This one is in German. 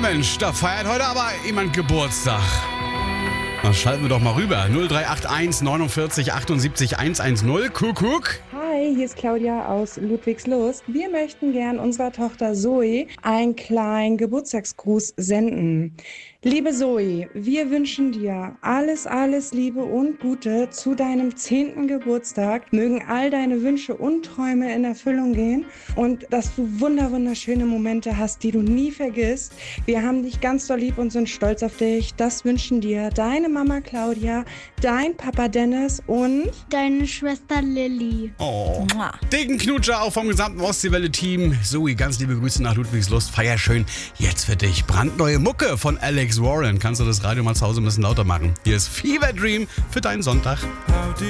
Mensch, da feiert heute aber jemand Geburtstag. Dann schalten wir doch mal rüber. 0381 49 78 110. Kuckuck. Hi, hier ist Claudia aus Ludwigslust. Wir möchten gern unserer Tochter Zoe einen kleinen Geburtstagsgruß senden. Liebe Zoe, wir wünschen dir alles, alles Liebe und Gute zu deinem 10. Geburtstag. Mögen all deine Wünsche und Träume in Erfüllung gehen und dass du wunderschöne Momente hast, die du nie vergisst. Wir haben dich ganz doll lieb und sind stolz auf dich. Das wünschen dir deine Mama Claudia, dein Papa Dennis und deine Schwester Lilly. Oh. Dicken Knutscher auch vom gesamten Ostseewelle-Team. Zoe, ganz liebe Grüße nach Ludwigslust. Feier schön. Jetzt für dich brandneue Mucke von Alex Warren. Kannst du das Radio mal zu Hause ein bisschen lauter machen? Hier ist Fever Dream für deinen Sonntag.